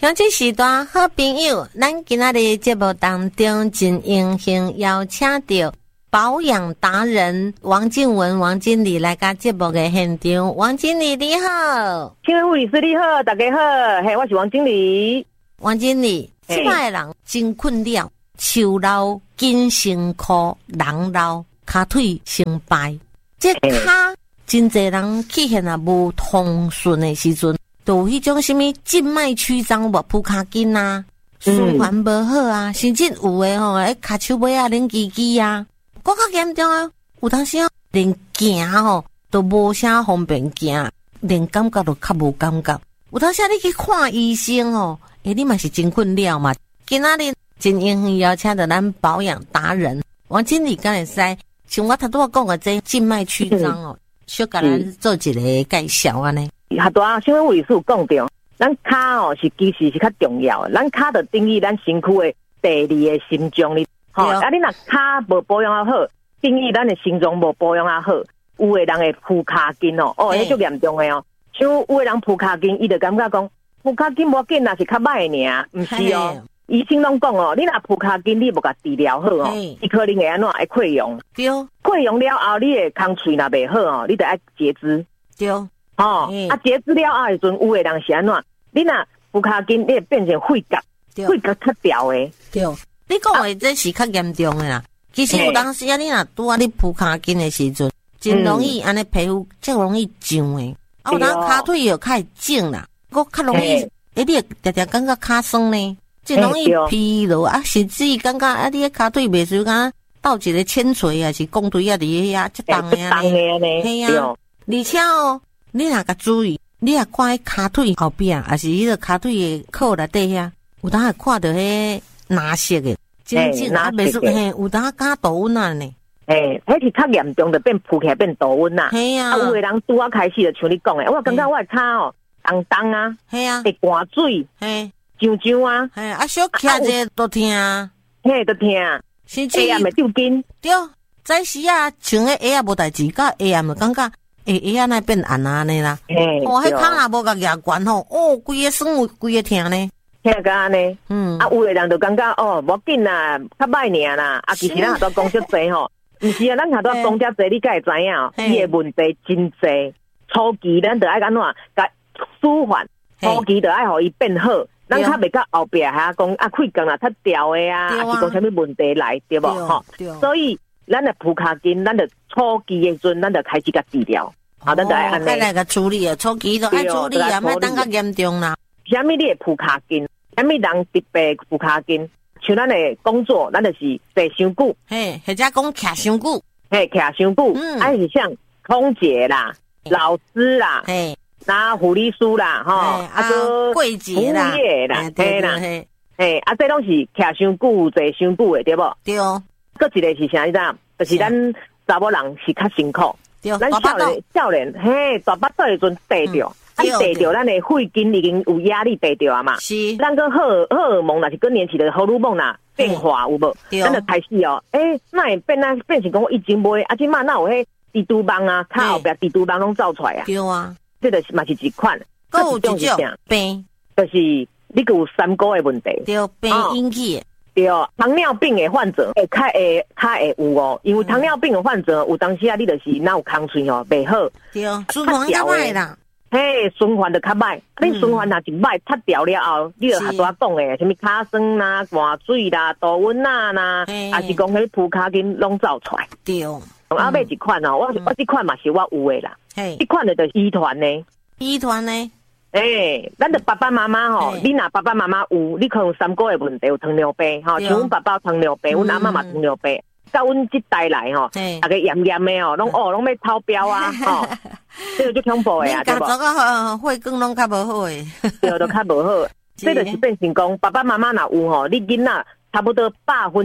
乡亲时代好朋友，咱今仔日节目当中真荣幸邀请到保养达人王静雯王经理来到节目的现场。王经理你好。 青文护理师你好，大家好，嘿，我是王经理。 王经理，现在的人真困扰，手老筋生苦，人老脚腿生败，这脚真侪人起现啊无通顺的时阵。就有迄种什么静脉曲张无蹼脚筋啊，循环无好啊，甚至有诶吼，脚手尾啊冷叽叽啊，更较严重啊。有当时连行吼都无啥方便行，连感觉都较无感觉。有当时你去看医生吼，你嘛是真困扰嘛。今仔日真荣幸邀请到咱保养达人王经理，敢会使像我头拄讲的这静脉曲张哦，小甲咱做一个介绍安尼。 较大新闻护理师有讲到，咱脚哦是其实是较重要的，咱脚就等于咱身躯的第二个心脏哩。吼，啊你若脚无保养啊好，等于咱的心脏无保养啊好，有的人会蹼脚筋哦，迄足严重的哦。像有的人蹼脚筋，伊就感觉讲蹼脚筋无紧，那是较歹的尔，毋是哦。医生拢讲哦，你若蹼脚筋，你无甲治疗好哦，伊可能会安怎会溃疡。 对， 溃疡了后，你的空喙若袂好哦，你就爱截肢。 对。 截肢了后，时阵有的人是安怎？你若蹼脚筋，你会变成肺角，肺角较掉的。 对，你讲的这是较严重的啦。其实有当时啊，你若拄啊，你蹼脚筋的时阵，真容易安尼皮肤较容易痒的。有当脚腿又较会肿啦，我较容易，你会常常感觉脚酸呢，真容易疲劳啊，甚至于感觉啊，你的脚腿袂输敢倒一个铅锤啊，是钢腿啊，伫遐这重的啊，嘿啊，而且哦。你若甲注意，你若看迄骹腿后壁，还是迄个骹腿的裤内底遐，有当会看到迄蓝色的，真正啊袂输嘿，有当敢倒温啊呢。 迄是较严重的变蹼起来变倒温啦。 嘿啊， 有的人拄啊开始就像你讲的，我感觉我的骹哦，红红啊， 嘿啊， 会汗水， 嘿， 痒痒啊， 嘿啊，小徛者都痛， 嘿都痛， 甚至下暗会抽筋。 对，早时啊，穿迄鞋啊无代志，到下暗就感觉。鞋啊，那变暗啊呢啦！迄脚若无甲夹悬吼，规个酸，规个疼呢。 听个安尼，有的人就感觉无紧啦，较歹尔啦。其实咱很多讲遮济吼，毋是啊，咱很多讲遮济，你敢会知影？伊的问题真济。初期咱就爱安怎甲舒缓，初期就爱互伊变好，咱较袂到后壁还讲气管啊，较掉的啊，还是讲啥物问题来，对无吼？所以。咱的蹼脚筋，咱的初期的时阵，咱就开始甲治疗。咱就爱安尼。 来个处理啊，初期就爱处理啊，莫等较严重啦。 啥物你的蹼脚筋？啥物人特别蹼脚筋？像咱的工作，咱就是坐伤久。 嘿，或者讲徛伤久。 嘿，徛伤久。还是像空姐啦、老师啦、那护理师啦，个柜姐啦、 服务业啦， 嘿啦， 这拢是徛伤久、坐伤久的，对不？ 对。 搁一个是啥？你知影？就是咱查某人是较辛苦，咱少年嘿，大巴肚的时阵地着，咱地着，咱的肺筋已经有压力地着啊嘛。 是， 咱个荷尔蒙若是更年期的荷尔蒙啦变化有无？咱就开始哦，那会变成讲我以前袂，即马那有迄蜘蛛网啊，脚后壁蜘蛛网拢走出来啊。 对啊， 这就是嘛是一款， 还有一种病， 就是你有三高的问题， 对，病引起的。 对，糖尿病的患者会较会有哦，因为糖尿病的患者有当时啊，你就是哪有空喙吼袂好， 对，循环较歹啦， 嘿，循环就较歹，你循环若是歹，塌掉了后，你就较多讲的，什么脚酸啦、汗水啦、倒温啦，还是讲迄蹼脚筋拢走出来。 对， 啊，买一款哦，我这款嘛是我有的啦，这款的就是医团呢， 医团呢。 咱的爸爸妈妈吼，你若爸爸妈妈有，你可能三高的问题有糖尿病吼，像阮爸爸糖尿病，阮阿嬷嘛糖尿病，到阮这代来吼，大家严严的哦，拢要超标啊，吼，这个就恐怖的啊，对不？ 这个血管拢较无好诶， 对，都较无好，这就是变成讲爸爸妈妈若有吼，你囡仔差不多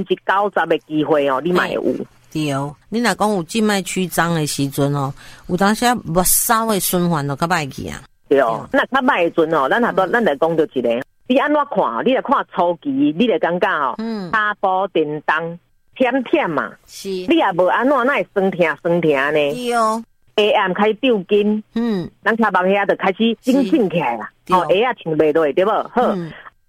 90%的机会哦，你嘛会有。 对，你若讲有静脉曲张的时阵哦，有当时末梢的循环都较歹去啊。 对哦，那较歹的阵哦，咱来讲到一个，你安怎看？你来看初期，你来感觉哦，脚步震动，忝忝嘛。是。你也无安怎，那会酸痛呢？ 对哦。 下暗开始抽筋，咱脚膀遐就开始紧起来啦。鞋啊穿袂落，对不？好，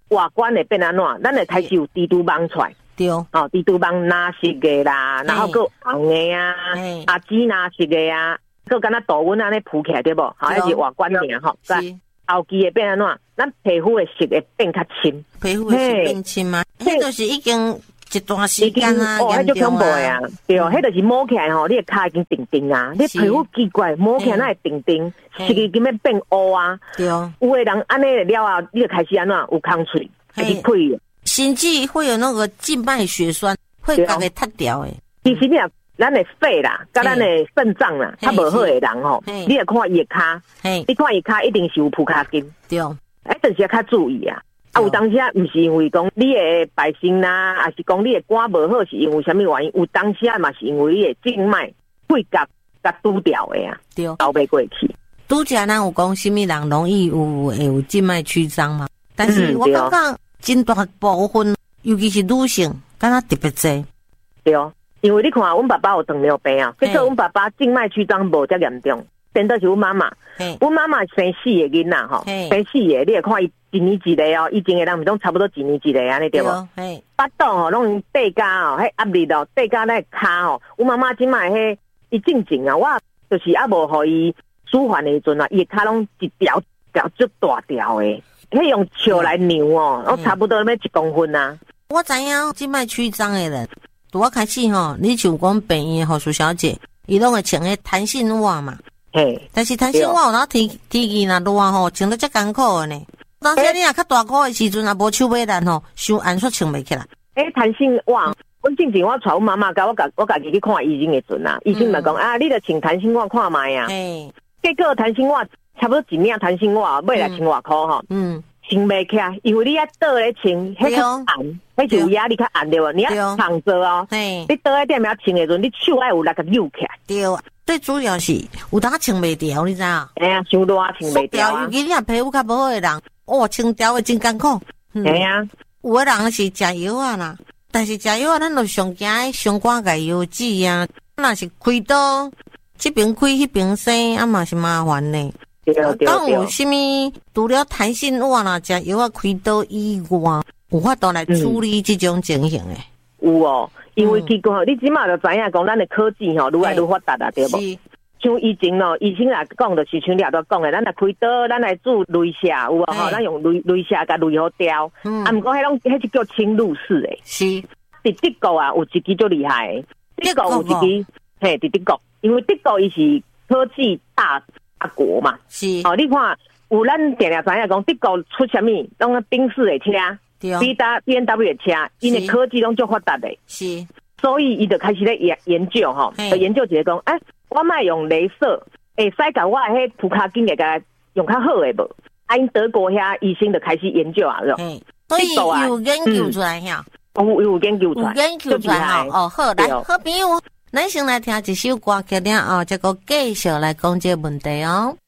外观会变安怎？咱会开始有蜘蛛网出来。 对， 蜘蛛网蓝色的啦，然后个红的啊，紫蓝色的啊，个敢若图文安尼铺起来对无？还是外观尔吼。后期会变安怎？咱皮肤的色会变较深。 皮肤的色变深吗？迄就是已经一段时间啊， 迄就恐怖的啊。对，迄就是摸起来吼，你的骹已经定定啊，你皮肤奇怪，摸起来那会定定，色已经要变乌啊。对，有的人安尼了后，你就开始安怎有空喙，开始溃。 甚至会有那个静脉血栓，会把给塌掉诶。 其实你咱的肺啦，甲咱的肾脏啦，较无好的人吼，你会看伊的骹，你看伊骹一定是有蹼脚筋。对，但是要较注意啊。有当时啊，毋是因为讲你的百姓啦，还是讲你的肝无好，是因为什么原因？有当时啊嘛是因为你的静脉会甲堵掉的啊，对，熬不过去。 拄则咱有讲什么人容易有静脉曲张嘛？但是我感觉。真大部分，尤其是女性，敢若特别多。 对哦，因为你看，阮爸爸有糖尿病啊，结果阮爸爸静脉曲张无遮严重，变倒是阮妈妈。阮妈妈生4个囡仔吼，生4个，你会看伊一年一个哦，以前的人毋拢差不多一年一个安尼对无？巴肚吼拢爬甲哦，迄压力哦，爬甲那骹吼，阮妈妈即摆迄伊静静啊，我就是还无互伊舒缓的时阵啊，伊骹拢一条足大条的。迄用笑来量哦，我差不多要1公分啊。 我知影静脉曲张的人，拄我开始吼，你像讲病院的护士小姐，伊拢会穿迄弹性袜嘛。嘿，但是弹性袜有当天气若热吼，穿得遮艰苦的呢。当时你若较大块的时阵，也无手尾力吼，伤暗煞穿袂起来。 弹性袜，阮之前我带阮妈妈甲我家己去看医生的阵啊，医生嘛讲啊，你着穿弹性袜看卖啊。结果弹性袜。差不多一领弹性袜，买来1,000块吼，穿袂起来，因为你要倒咧穿，迄较暗，迄就有压力较暗对无？你要躺着哦，你倒在店面穿的时阵，你手要有力个扭起来。对， 最主要是有当穿袂掉，你知影？ 哎呀，伤热穿袂掉。 尤其你若皮肤较无好的人，穿掉的真艰苦。 哎呀， 有的人是食药啊啦，但是食药啊，咱就上惊伤肝癌药剂啊，若是开刀，这边开迄边生，啊嘛是麻烦呢。当有啥物除了弹性袜啦，食药啊开刀以外，有法度来处理这种情形诶？ 有哦，因为其实你即马就知影讲，咱的科技吼愈来愈发达啦，对无？像以前哦，医生来讲就是像你也都讲诶，咱来开刀，咱来做镭射，有无吼？咱用镭射甲镭好雕，啊，毋过迄是叫侵入式诶。是，伫德国啊，有一支最厉害诶，德国有一支，伫德国，因为德国伊是科技大国嘛，是你看有咱定定知影讲德国出啥物，拢宾士的车，BMW 的车，因的科技拢足发达的，是，所以伊就开始咧研究吼，研究一个讲，我莫用镭射，会使甲我迄蹼脚筋个用较好的无？因德国遐医生就开始研究啊， 所以有研究出来呀， 有研究出来， 研究出来哦，好，来，好朋友。咱先来听一首歌曲了后，再个继续来讲这个问题哦。